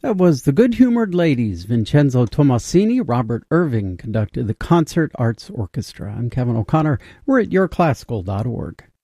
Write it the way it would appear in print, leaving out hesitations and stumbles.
That was the Good-Humored Ladies. Vincenzo Tomasini, Robert Irving conducted the Concert Arts Orchestra. I'm Kevin O'Connor. We're at yourclassical.org.